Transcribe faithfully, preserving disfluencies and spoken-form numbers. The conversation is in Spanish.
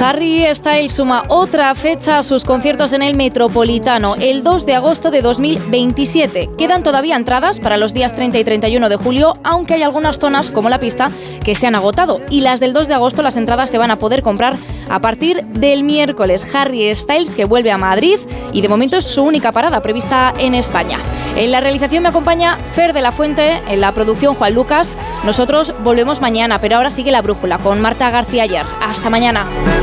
Harry Styles suma otra fecha a sus conciertos en el Metropolitano, el dos de agosto de dos mil veintisiete. Quedan todavía entradas para los días treinta y treinta y uno de julio, aunque hay algunas zonas, como la pista, que se han agotado. Y las del dos de agosto, las entradas se van a poder comprar a partir del miércoles. Harry Styles, que vuelve a Madrid y de momento es su única parada prevista en España. En la realización me acompaña Fer de la Fuente, en la producción Juan Lucas. Nosotros volvemos mañana, pero ahora sigue La Brújula con Marta García Ayer. Hasta mañana.